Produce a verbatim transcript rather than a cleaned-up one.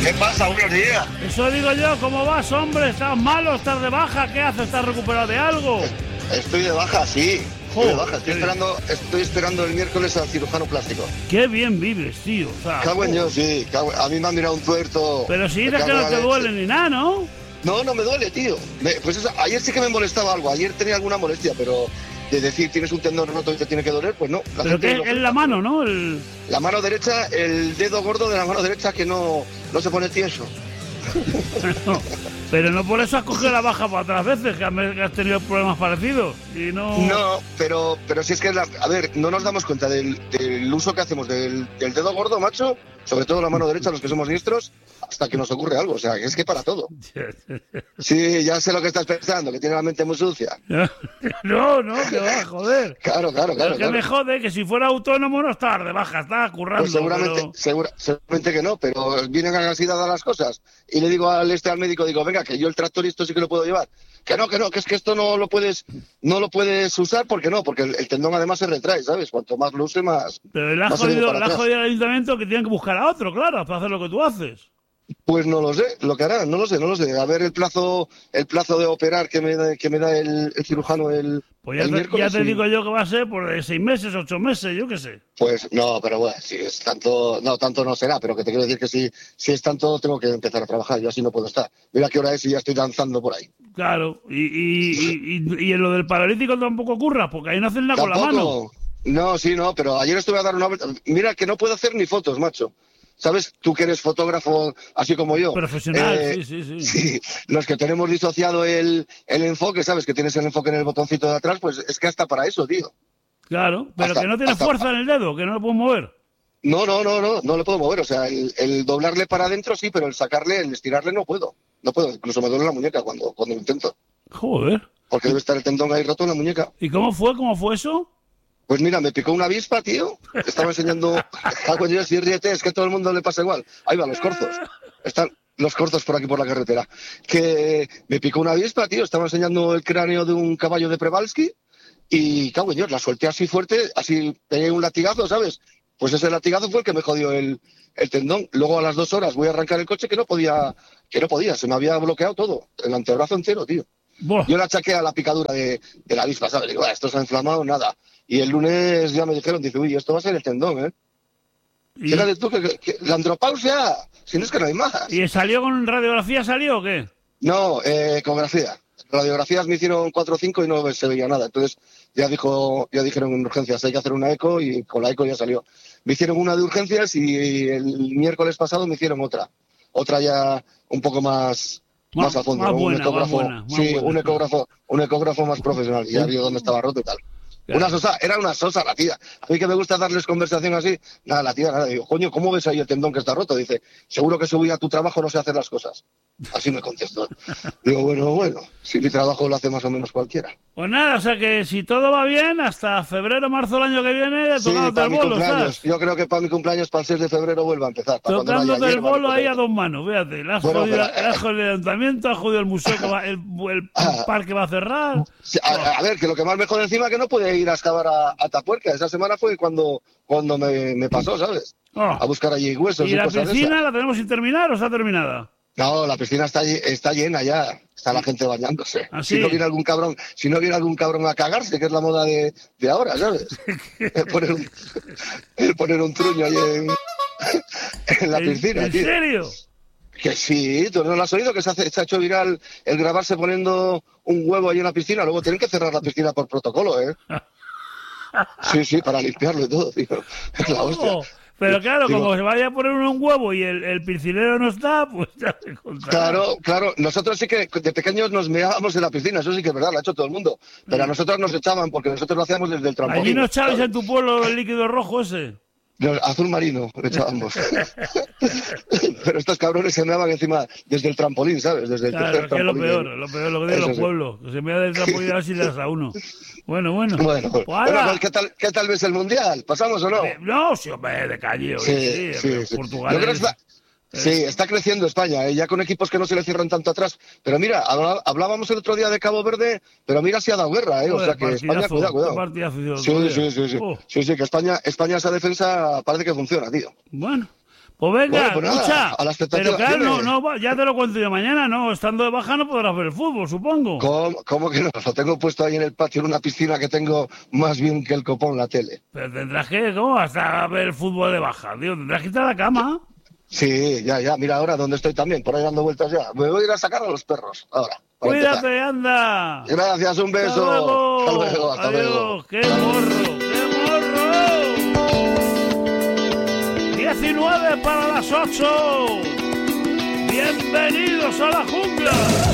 ¿Qué pasa? Buenos días. Eso digo yo, ¿cómo vas, hombre? ¿Estás malo? ¿Estás de baja? ¿Qué haces? ¿Estás recuperado de algo? Estoy de baja, sí. Estoy Oh, de baja. Estoy esperando, estoy esperando el miércoles al cirujano plástico. Qué bien vives, tío. O sea, Cago en oh. Dios, sí. Cago- A mí me han mirado un tuerto. Pero si Me dices que cago no en te la duele leche. ni nada, ¿no? No, no me duele, tío. Me- pues eso, ayer sí que me molestaba algo. Ayer tenía alguna molestia, pero de decir tienes un tendón roto y te tiene que doler, pues no. La Pero gente que lo- es la mano, ¿no? El... La mano derecha, el dedo gordo de la mano derecha que no, no se pone tieso. No, pero no por eso has cogido la baja para otras veces, que has que has tenido problemas parecidos. Y no... No, pero, pero si es que, la- a ver, no nos damos cuenta del, del uso que hacemos del, del dedo gordo, macho, sobre todo la mano derecha, los que somos diestros, hasta que nos ocurre algo. O sea, que es que para todo. Sí, ya sé lo que estás pensando, que tiene la mente muy sucia. No, no, que va, joder. Claro, claro, Pero claro. es que claro. me jode que si fuera autónomo no estar de baja, estaba currando. Pues seguramente, pero- segura- seguramente que no, pero vienen así dadas las cosas. Y le digo al este al médico, digo, venga, que yo el tractor y esto sí que lo puedo llevar. Que no, que no, que es que esto no lo puedes, no lo puedes usar, porque no, porque el, el tendón además se retrae, ¿sabes? Cuanto más lo use, más. Pero le ha más se viene jodido, para le ha atrás. jodido al ayuntamiento que tienen que buscar a otro, claro, para hacer lo que tú haces. Pues no lo sé, lo que harán, no lo sé, no lo sé. A ver el plazo, el plazo de operar que me da, que me da el, el cirujano el, Pues ya el te, miércoles. ya te y- digo yo que va a ser por de seis meses, ocho meses, yo qué sé. Pues no, pero bueno, si es tanto, no, tanto no será, pero que te quiero decir que si, si es tanto, tengo que empezar a trabajar, yo así no puedo estar. Mira qué hora es y ya estoy danzando por ahí. Claro, y, y, y, y- y en lo del paralítico tampoco ocurra, porque ahí no hacen nada con la mano. Tampoco. No, sí, no, pero ayer estuve a dar una vuelta. Mira que no puedo hacer ni fotos, macho. ¿Sabes? Tú que eres fotógrafo así como yo. Profesional, Eh, sí, sí, sí. Sí, los que tenemos disociado el, el enfoque, ¿sabes? Que tienes el enfoque en el botoncito de atrás, pues es que hasta para eso, tío. Claro, pero Hasta- que no tiene hasta- fuerza en el dedo, que no lo puedo mover. No, no, no, no, no le puedo mover. O sea, el, el doblarle para adentro sí, pero el sacarle, el estirarle no puedo. No puedo, incluso me duele la muñeca cuando, cuando lo intento. Joder. Porque debe estar el tendón ahí roto en la muñeca. ¿Y cómo fue? ¿Cómo fue eso? Pues mira, me picó una avispa, tío. Estaba enseñando. Cago en Dios, y ríete, es que a todo el mundo le pasa igual. Ahí van los corzos. Están los corzos por aquí por la carretera. Que me picó una avispa, tío. Estaba enseñando el cráneo de un caballo de Przewalski. Y cago en Dios, la solté así fuerte, así pegué un latigazo, ¿sabes? Pues ese latigazo fue el que me jodió el, el tendón. Luego a las dos horas voy a arrancar el coche que no podía, que no podía, se me había bloqueado todo, el antebrazo entero, tío. Buah. Yo le achaqué a la picadura de, de la avispa, ¿sabes? Digo, "Ah, esto se ha inflamado, nada". Y el lunes ya me dijeron, dice, uy, esto va a ser el tendón, ¿eh? ¿Y, Fíjate tú que, que- que la andropausia, si no es que no hay más. ¿Y salió con radiografía, salió o qué? No, eh, ecografía. Radiografías me hicieron cuatro o cinco y no se veía nada. Entonces ya dijo, ya dijeron en urgencias, hay que hacer una eco y con la eco ya salió. Me hicieron una de urgencias y el miércoles pasado me hicieron otra. Otra ya un poco más, Más- más a fondo. más ¿no? buena, un ecógrafo, más buena, más sí, buena. un ecógrafo, un ecógrafo más profesional. Y ya vio dónde estaba roto y tal. Claro. Una sosa, era una sosa la tía. A mí que me gusta darles conversación así, nada, la tía, nada. Digo, coño, ¿cómo ves ahí el tendón que está roto? Dice, seguro que subí a tu trabajo no sé hacer las cosas. Así me contestó. Digo, bueno, bueno, si mi trabajo lo hace más o menos cualquiera. Pues nada, o sea que si todo va bien, hasta febrero, marzo del año que viene, Sí, tocándote para el mi bolo, cumpleaños. ¿sabes? Yo creo que para mi cumpleaños, para el seis de febrero, vuelva a empezar. Para cuando no haya Tocándote el hierba ni bolo ahí a cosas. dos manos, fíjate. Le has, Bueno, jodido, pero, eh, le has jodido el ayuntamiento, has jodido el museo, que va, el, el Ah. parque va a cerrar. Sí, a, a ver, que lo que más me jode encima es que no puede ir a excavar a, a Tapuerca. Esa semana fue cuando, cuando me, me pasó, ¿sabes? Oh. A buscar allí huesos y, ¿Y la cosas de piscina esas. la tenemos sin terminar o está terminada? No, la piscina está, lle- está llena ya. Está la gente bañándose. ¿Ah, Si sí? no viene algún cabrón, si no viene algún cabrón a cagarse, que es la moda de, de ahora, ¿sabes? el, poner un, el poner un truño ahí en, en la ¿En- piscina, ¿En tío. serio? Que sí, tú no lo has oído, que se, hace, se ha hecho viral el grabarse poniendo un huevo ahí en la piscina. Luego tienen que cerrar la piscina por protocolo, ¿eh? Sí, sí, para limpiarlo y todo, tío. Es la hostia. Oh, pero claro, Digo, como se vaya a poner uno un huevo y el, el piscinero no está, pues ya se contará. Claro, claro. Nosotros sí que de pequeños nos meábamos en la piscina, eso sí que es verdad, lo ha hecho todo el mundo. Pero a nosotros nos echaban porque nosotros lo hacíamos desde el trampolín. Allí no echabais ¿sabes? en tu pueblo el líquido rojo ese. No, azul marino le echábamos. Pero estos cabrones se meaban encima desde el trampolín, ¿sabes? Desde el Claro, tercer que es lo trampolín. peor, lo peor, lo que tienen Eso los sí. pueblos. Que se me da del trampolín a ver si le das a uno. Bueno, bueno. Bueno, Pues bueno, ala. pues, ¿qué tal, ¿qué tal ves el Mundial? ¿Pasamos o no? Eh, No, sí, hombre, de calle. Sí, Sí, sí, sí, sí. Portugal. Yo creo que es- está, sí, está creciendo España, ¿eh? Ya con equipos que no se le cierran tanto atrás. Pero mira, habla- hablábamos el otro día de Cabo Verde, pero mira si ha dado guerra, ¿eh? O Joder, sea que España, partidazo, cuidado, qué cuidado. partidazo hizo el Sí, otro día. sí, sí, sí. Oh, Sí, sí, que España, España esa defensa parece que funciona, tío. bueno, Pues venga, Bueno, pues nada, escucha. a la expectativa. Pero claro, no, Dime. no, ya te lo cuento yo mañana, ¿no? Estando de baja no podrás ver el fútbol, supongo. ¿Cómo, cómo que no? Lo tengo puesto ahí en el patio, en una piscina que tengo más bien que el copón, la tele. Pero tendrás que, ¿cómo? Hasta ver el fútbol de baja, tío. Tendrás que irte a la cama. Sí, ya, ya. Mira ahora dónde estoy también, por ahí dando vueltas ya. Me voy a ir a sacar a los perros ahora. para Cuídate, empezar. anda. Gracias, un beso. Hasta luego. Hasta luego, hasta Adiós. luego. ¡Qué morro! ¡Qué morro! diecinueve para las ocho. Bienvenidos a la jungla.